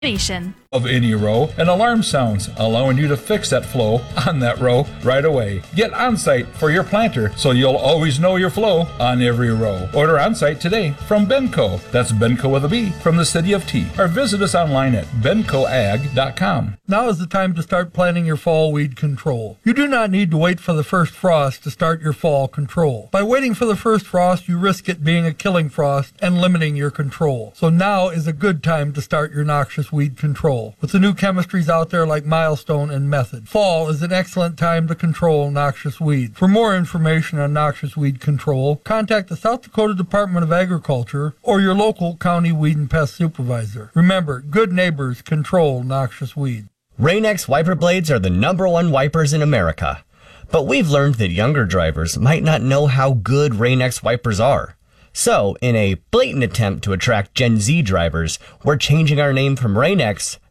of any row and alarm sounds, allowing you to fix that flow on that row right away. Get OnSite for your planter so you'll always know your flow on every row. Order OnSite today from Benco. That's Benco with a B from the city of T. Or visit us online at bencoag.com. Now is the time to start planning your fall weed control. You do not need to wait for the first frost to start your fall control. By waiting for the first frost, you risk it being a killing frost and limiting your control. So now is a good time to start your noxious weed control. With the new chemistries out there like Milestone and Method, fall is an excellent time to control noxious weeds. For more information on noxious weed control, contact the South Dakota Department of Agriculture or your local county weed and pest supervisor. Remember, good neighbors control noxious weeds. Rain-X wiper blades are the #1 wipers in America. But we've learned that younger drivers might not know how good Rain-X wipers are. So, in a blatant attempt to attract Gen Z drivers, we're changing our name from Rain-X